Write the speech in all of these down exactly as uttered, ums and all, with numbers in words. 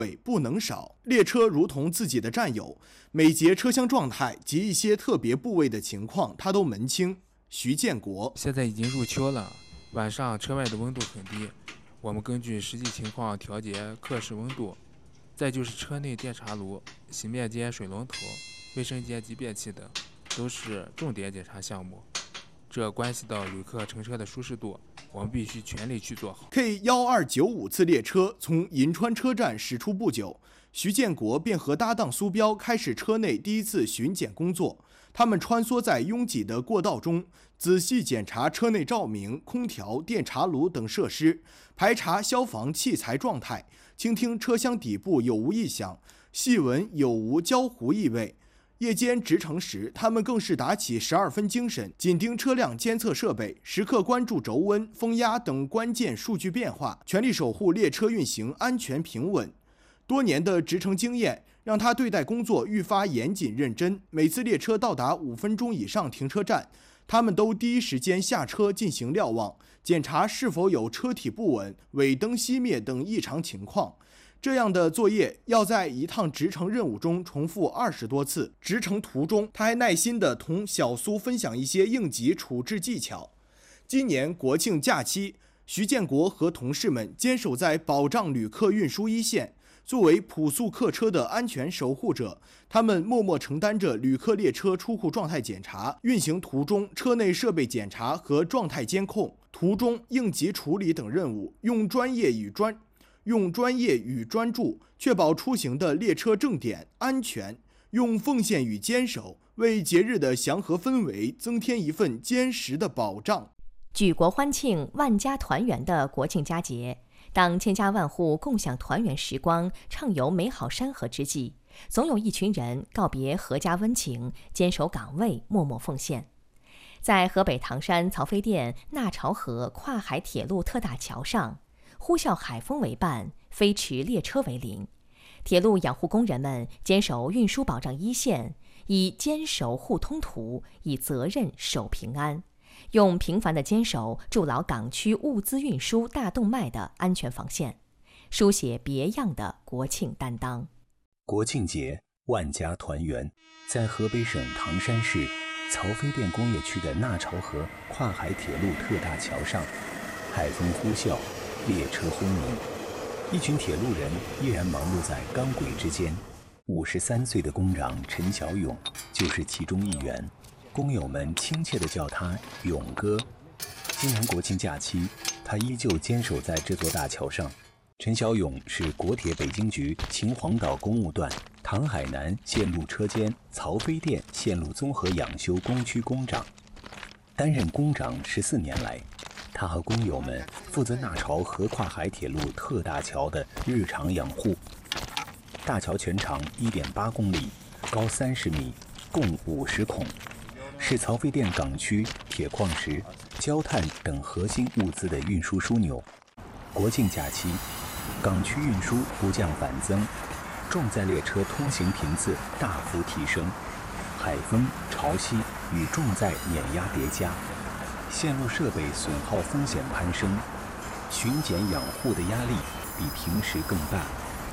不能少。列车如同自己的战友，每节车厢状态及一些特别部位的情况，他都门清。徐建国： 现在已经入秋了，晚上车外的温度很低，我们根据实际情况调节客室温度。再就是车内电茶炉、洗面间水龙头、卫生间及便器等，都是重点检查项目。这关系到旅客乘车的舒适度，我们必须全力去做好。 K 一二九五次列车从银川车站驶出不久，徐建国便和搭档苏彪开始车内第一次巡检工作。他们穿梭在拥挤的过道中，仔细检查车内照明、空调、电茶炉等设施，排查消防器材状态，倾听车厢底部有无异响，细闻有无焦糊异味。夜间值乘时，他们更是打起十二分精神，紧盯车辆监测设备，时刻关注轴温、风压等关键数据变化，全力守护列车运行安全平稳。多年的执乘经验让他对待工作愈发严谨认真。每次列车到达五分钟以上停车站，他们都第一时间下车进行瞭望，检查是否有车体不稳、尾灯熄灭等异常情况。这样的作业要在一趟执乘任务中重复二十多次。执乘途中，他还耐心地同小苏分享一些应急处置技巧。今年国庆假期，徐建国和同事们坚守在保障旅客运输一线。作为普速客车的安全守护者，他们默默承担着旅客列车出库状态检查、运行途中车内设备检查和状态监控、途中应急处理等任务，用专业与专用专业与专注确保出行的列车正点安全，用奉献与坚守为节日的祥和氛围增添一份坚实的保障。 举国欢庆、万家团圆的国庆佳节，当千家万户共享团圆时光、畅游美好山河之际，总有一群人告别阖家温情，坚守岗位，默默奉献。在河北唐山曹妃甸纳潮河跨海铁路特大桥上，呼啸海风为伴，飞驰列车为邻。铁路养护工人们坚守运输保障一线，以坚守护通途，以责任守平安，用平凡的坚守筑牢港区物资运输大动脉的安全防线，书写别样的国庆担当。 国庆节，万家团圆。在河北省唐山市曹妃甸工业区的纳潮河跨海铁路特大桥上，海风呼啸，列车轰鸣，一群铁路人依然忙碌在钢轨之间。五十三岁的工长陈小勇就是其中一员，工友们亲切地叫他勇哥。今年国庆假期，他依旧坚守在这座大桥上。陈小勇是国铁北京局秦皇岛公务段唐海南线路车间曹妃甸线路综合养修工区工长。担任工长十四年来，他和工友们负责纳潮河跨海铁路特大桥的日常养护。大桥全长 一点八公里，高三十米，共五十孔，是曹妃甸港区铁矿石、焦炭等核心物资的运输枢纽。国庆假期，港区运输不降反增，重载列车通行频次大幅提升，海风、潮汐与重载碾压叠加，线路设备损耗风险攀升，巡检养护的压力比平时更大。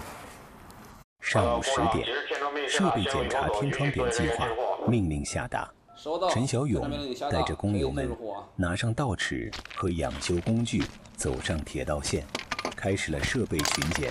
上午十点，设备检查天窗点计划命令下达。陈小勇带着工友们拿上倒尺和养修工具，走上铁道线，开始了设备巡检。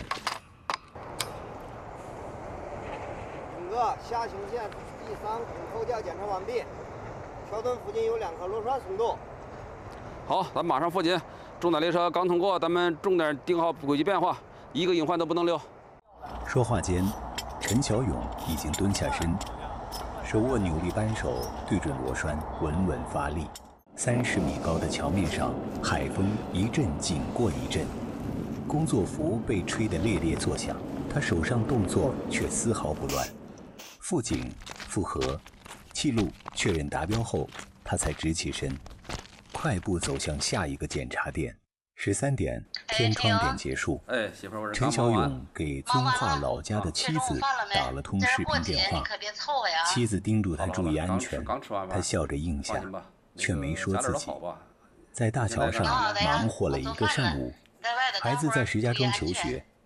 整个下行线第三孔扣架检查完毕，桥墩附近有两颗螺栓松动。 好，咱们马上复检。重载列车刚通过，咱们重点盯好轨迹变化，一个隐患都不能留。 说话间，陈小勇已经蹲下身，手握扭力扳手对准螺栓，稳稳发力。三十米高的桥面上，海风一阵紧过一阵，工作服被吹得猎猎作响，他手上动作却丝毫不乱。复警、复核、气路确认达标后，他才直起身，快步走向下一个检查点。十三点，天窗点结束。 哎，媳妇儿，我陈小勇给遵化老家的妻子打了通视频电话，妻子叮嘱他注意安全，他笑着应下，却没说自己。在大桥上忙活了一个上午，孩子在石家庄求学，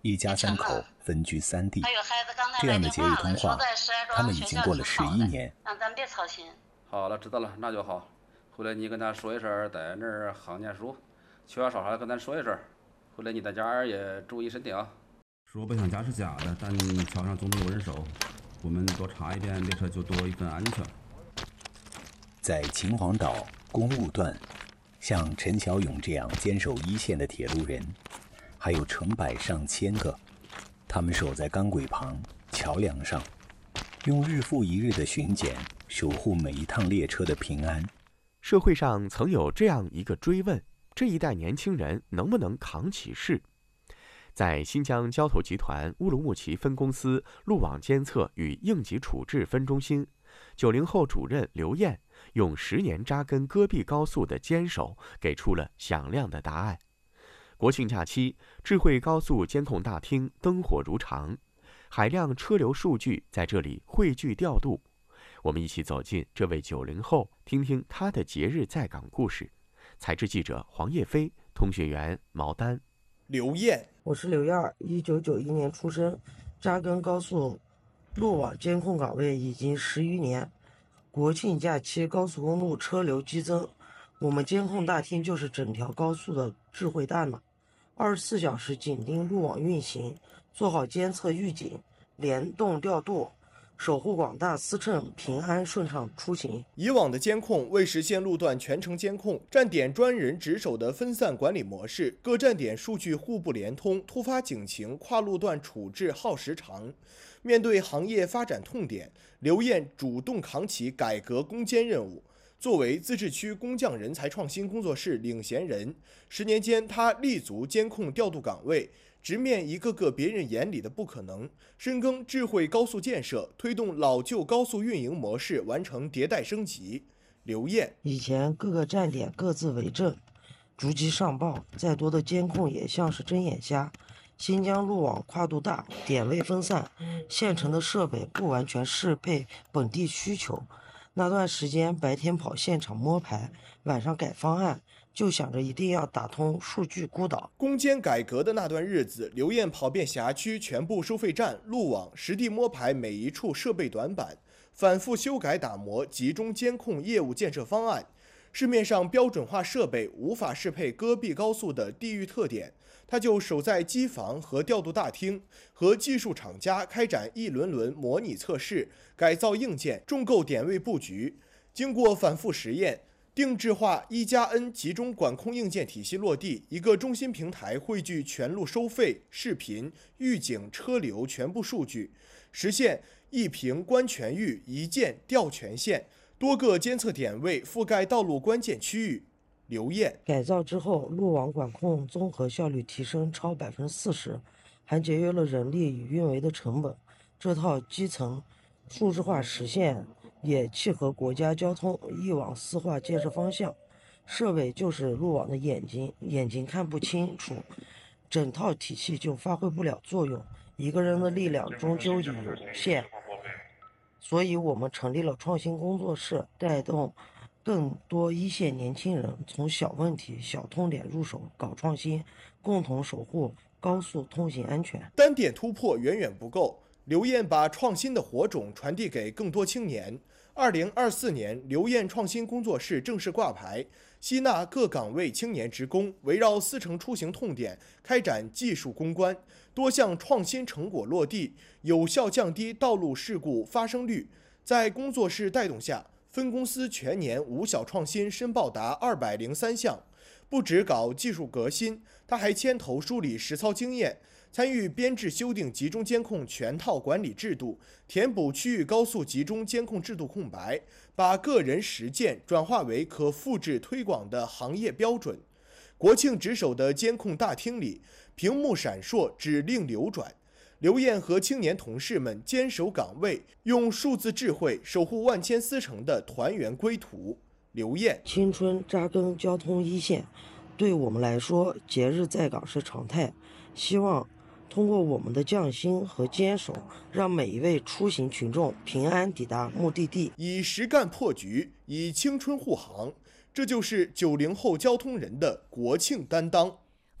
一家三口分居三地，这样的节日通话，他们已经过了十一年。 让咱别操心。 好了，知道了，那就好。回来你跟他说一声，在那儿好念书，缺少少啥跟咱说一声。回来你在家也注意身体啊。 说不想家是假的，但桥上总得有人守，我们多查一遍列车就多一份安全。 在秦皇岛公路段，像陈小勇这样坚守一线的铁路人，还有成百上千个。他们守在钢轨旁、桥梁上，用日复一日的巡检守护每一趟列车的平安。 社会上曾有这样一个追问：这一代年轻人能不能扛起事？在新疆交投集团乌鲁木齐分公司路网监测与应急处置分中心，九零后主任刘艳用十年扎根戈壁高速的坚守，给出了响亮的答案。国庆假期，智慧高速监控大厅灯火如常，海量车流数据在这里汇聚调度。我们一起走进这位九零后，听听他的节日在岗故事。采制记者黄叶飞，通讯员毛丹。 刘艳， 我是刘艳，一九九一年出生，扎根高速路网监控岗位已经十余年。国庆假期高速公路车流激增，我们监控大厅就是整条高速的智慧大脑，二十四小时紧盯路网运行，做好监测预警、联动调度，守护广大司乘平安顺畅出行。 以往的监控为实现路段全程监控，站点专人值守的分散管理模式，各站点数据互不联通，突发警情跨路段处置耗时长。面对行业发展痛点，刘艳主动扛起改革攻坚任务。作为自治区工匠人才创新工作室领衔人，十年间他立足监控调度岗位，直面一个个别人眼里的不可能，深耕智慧高速建设，推动老旧高速运营模式完成迭代升级。刘艳， 以前各个站点各自为政，逐级上报，再多的监控也像是睁眼瞎。新疆路网跨度大，点位分散，现成的设备不完全适配本地需求。那段时间白天跑现场摸排，晚上改方案，就想着一定要打通数据孤岛。 攻坚改革的那段日子，刘艳跑遍辖区全部收费站、路网，实地摸排每一处设备短板，反复修改打磨，集中监控业务建设方案。市面上标准化设备无法适配戈壁高速的地域特点，他就守在机房和调度大厅，和技术厂家开展一轮轮模拟测试，改造硬件，重构点位布局。经过反复实验，定制化一加 N 集中管控硬件体系落地，一个中心平台汇聚全路收费、视频、预警、车流全部数据，实现一屏观全域、一键调全线，多个监测点位覆盖道路关键区域。刘艳， 改造之后，路网管控综合效率提升超百分之四十，还节约了人力与运维的成本。这套基层数字化实现也契合国家交通一网四化建设方向。设备就是路网的眼睛，眼睛看不清楚，整套体系就发挥不了作用。一个人的力量终究有限，所以我们成立了创新工作室，带动更多一线年轻人从小问题、小痛点入手搞创新，共同守护高速通行安全。 单点突破远远不够，刘艳把创新的火种传递给更多青年。二零二四年，刘艳创新工作室正式挂牌，吸纳各岗位青年职工，围绕司乘出行痛点开展技术攻关，多项创新成果落地，有效降低道路事故发生率。在工作室带动下，分公司全年无小创新申报达二百零三项。不只搞技术革新，他还牵头梳理实操经验，参与编制修订集中监控全套管理制度，填补区域高速集中监控制度空白，把个人实践转化为可复制推广的行业标准。国庆值守的监控大厅里，屏幕闪烁，指令流转。刘艳和青年同事们坚守岗位，用数字智慧守护万千司乘的团圆归途。刘艳， 青春扎根交通一线，对我们来说，节日在岗是常态。希望通过我们的匠心和坚守，让每一位出行群众平安抵达目的地。 以实干破局，以青春护航，这就是九零后交通人的国庆担当。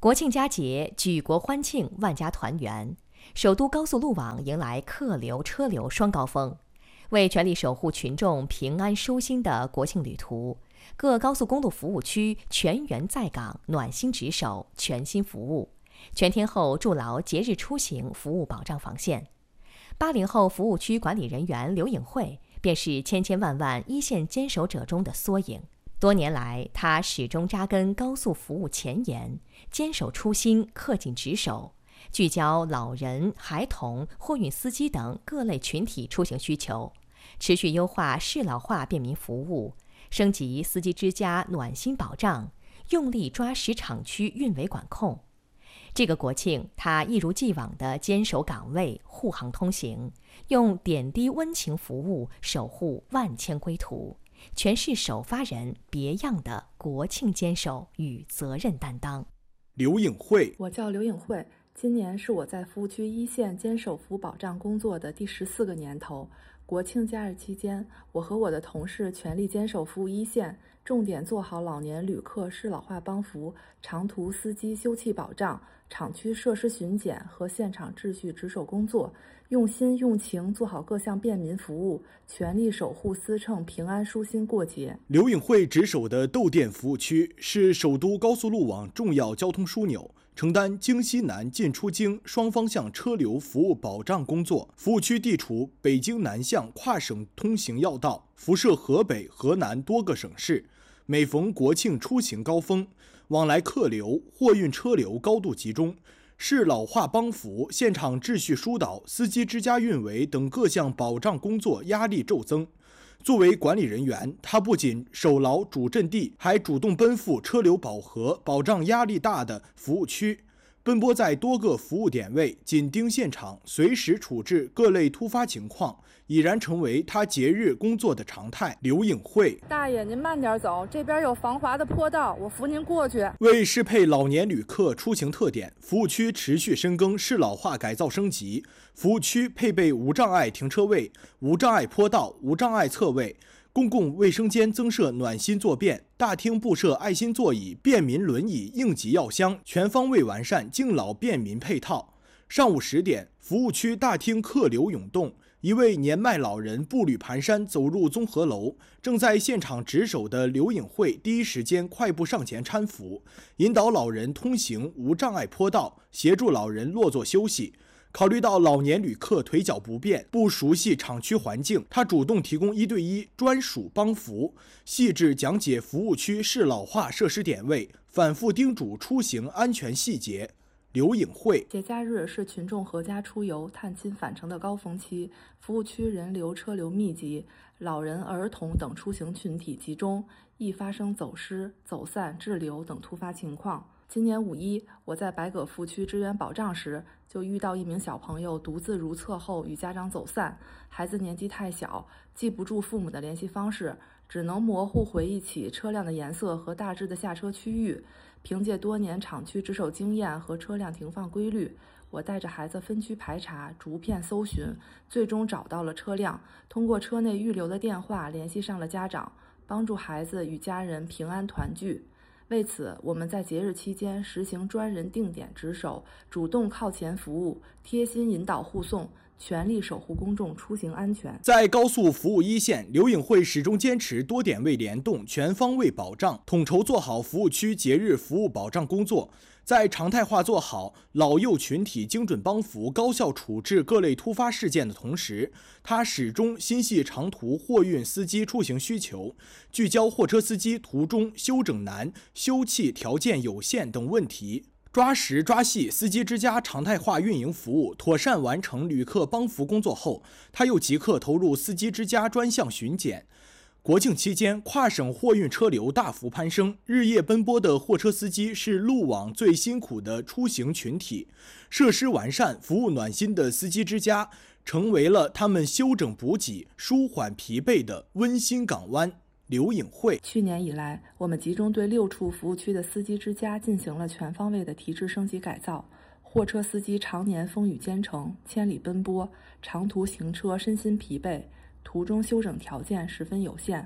国庆佳节，举国欢庆，万家团圆。首都高速路网迎来客流、车流双高峰。为全力守护群众平安舒心的国庆旅途，各高速公路服务区全员在岗，暖心值守，全心服务，全天候筑牢节日出行服务保障防线。八零后服务区管理人员刘颖慧便是千千万万一线坚守者中的缩影。多年来，他始终扎根高速服务前沿，坚守初心，恪尽职守，聚焦老人、孩童、货运司机等各类群体出行需求，持续优化适老化便民服务，升级司机之家暖心保障，用力抓实厂区运维管控。这个国庆，他一如既往地坚守岗位，护航通行，用点滴温情服务守护万千归途，诠释首发人别样的国庆坚守与责任担当。 刘颖慧， 我叫刘颖慧，今年是我在服务区一线坚守服务保障工作的第十四个年头。国庆假日期间，我和我的同事全力坚守服务一线，重点做好老年旅客适老化帮扶、长途司机休憩保障、厂区设施巡检和现场秩序值守工作，用心用情做好各项便民服务，全力守护司乘平安舒心过节。 刘颖慧值守的窦店服务区是首都高速路网重要交通枢纽，承担京西南进出京双方向车流服务保障工作。服务区地处北京南向跨省通行要道，辐射河北、河南多个省市。每逢国庆出行高峰，往来客流、货运车流高度集中，适老化帮扶、现场秩序疏导、司机之家运维等各项保障工作压力骤增。作为管理人员，他不仅守牢主阵地，还主动奔赴车流饱和、保障压力大的服务区，奔波在多个服务点位，紧盯现场，随时处置各类突发情况，已然成为他节日工作的常态。刘颖慧， 大爷您慢点走，这边有防滑的坡道，我扶您过去。 为适配老年旅客出行特点，服务区持续深耕适老化改造升级，服务区配备无障碍停车位、无障碍坡道、无障碍侧位，公共卫生间增设暖心坐便，大厅布设爱心座椅、便民轮椅、应急药箱，全方位完善敬老便民配套。上午十点，服务区大厅客流涌动，一位年迈老人步履蹒跚走入综合楼，正在现场值守的刘颖慧第一时间快步上前搀扶，引导老人通行无障碍坡道，协助老人落座休息。考虑到老年旅客腿脚不便，不熟悉厂区环境，他主动提供一对一专属帮扶，细致讲解服务区适老化设施点位，反复叮嘱出行安全细节。刘颖慧， 节假日是群众合家出游、探亲返程的高峰期，服务区人流车流密集，老人、儿童等出行群体集中，易发生走失、走散、滞留等突发情况。今年五一，我在白葛服务区支援保障时，就遇到一名小朋友独自如厕后与家长走散，孩子年纪太小，记不住父母的联系方式，只能模糊回忆起车辆的颜色和大致的下车区域。凭借多年厂区值守经验和车辆停放规律，我带着孩子分区排查，逐片搜寻，最终找到了车辆，通过车内预留的电话联系上了家长，帮助孩子与家人平安团聚。为此，我们在节日期间实行专人定点值守，主动靠前服务，贴心引导护送，全力守护公众出行安全。 在高速服务一线，刘颖慧始终坚持多点位联动、全方位保障，统筹做好服务区节日服务保障工作。在常态化做好老幼群体精准帮扶、高效处置各类突发事件的同时，他始终心系长途货运司机出行需求，聚焦货车司机途中休整难、休憩条件有限等问题，抓实抓细司机之家常态化运营服务，妥善完成旅客帮扶工作后，他又即刻投入司机之家专项巡检。国庆期间，跨省货运车流大幅攀升，日夜奔波的货车司机是路网最辛苦的出行群体。设施完善、服务暖心的司机之家，成为了他们休整补给、舒缓疲惫的温馨港湾。刘颖慧， 去年以来，我们集中对六处服务区的司机之家进行了全方位的提质升级改造。货车司机常年风雨兼程、千里奔波，长途行车身心疲惫，途中休整条件十分有限，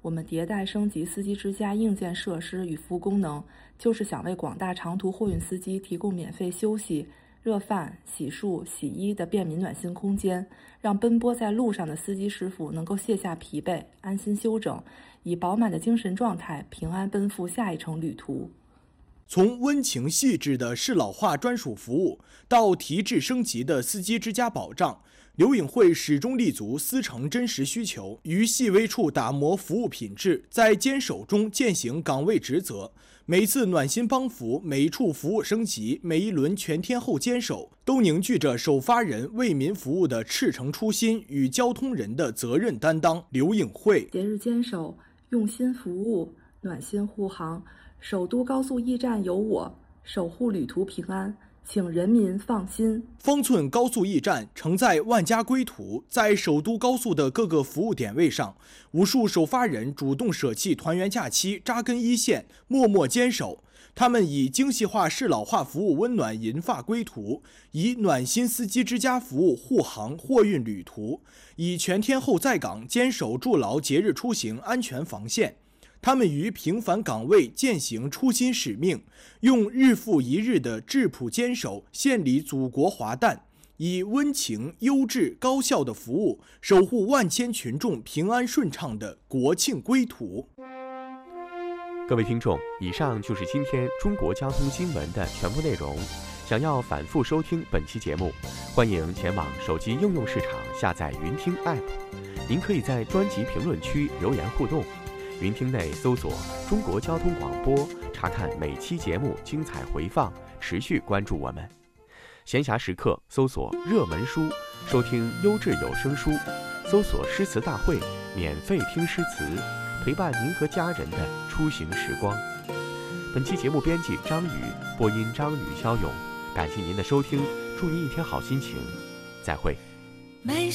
我们迭代升级司机之家硬件设施与服务功能，就是想为广大长途货运司机提供免费休息、热饭、洗漱、洗衣的便民暖心空间，让奔波在路上的司机师傅能够卸下疲惫，安心休整，以饱满的精神状态平安奔赴下一程旅途。 从温情细致的适老化专属服务到提质升级的司机之家保障，刘颖慧始终立足司乘真实需求，于细微处打磨服务品质，在坚守中践行岗位职责。每次暖心帮扶，每一处服务升级，每一轮全天候坚守，都凝聚着首发人为民服务的赤诚初心与交通人的责任担当。刘颖慧： 节日坚守，用心服务，暖心护航。首都高速驿站有我，守护旅途平安，请人民放心。 方寸高速驿站承载万家归途，在首都高速的各个服务点位上，无数首发人主动舍弃团圆假期，扎根一线，默默坚守。他们以精细化适老化服务温暖银发归途，以暖心司机之家服务护航货运旅途，以全天候在岗坚守筑牢节日出行安全防线。他们于平凡岗位践行初心使命，用日复一日的质朴坚守献礼祖国华诞，以温情、优质、高效的服务守护万千群众平安顺畅的国庆归途。 各位听众，以上就是今天中国交通新闻的全部内容。想要反复收听本期节目，欢迎前往手机应用市场下载云听 App。您可以在专辑评论区留言互动。云听内搜索中国交通广播，查看每期节目精彩回放，持续关注我们。闲暇时刻搜索热门书，收听优质有声书，搜索诗词大会，免费听诗词，陪伴您和家人的出行时光。本期节目编辑张宇，播音张宇、肖勇，感谢您的收听，祝您一天好心情，再会。